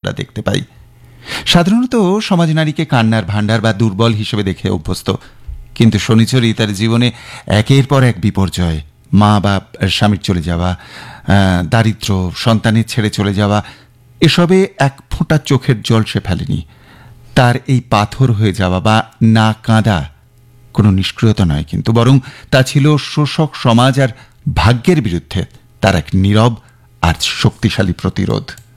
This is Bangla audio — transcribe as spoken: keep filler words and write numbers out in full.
আমরা দেখতে পাই। সাধারণত সমাজ নারীকে কান্নার ভাণ্ডার বা দুর্বল হিসেবে দেখে অভ্যস্ত, কিন্তু শনিচরী তার জীবনে একের পর এক বিপর্যয়, মা বা স্বামীর চলে যাওয়া, দারিদ্র্য, সন্তানের ছেড়ে চলে যাওয়া, এসবে এক ফোঁটা চোখের জল সে ফেলেনি। তার এই পাথর হয়ে যাওয়া বা না কাঁদা কোনো নিষ্ক্রিয়তা নয়, কিন্তু বরং তা ছিল শোষক সমাজ আর ভাগ্যের বিরুদ্ধে তার এক নীরব আর শক্তিশালী প্রতিরোধ।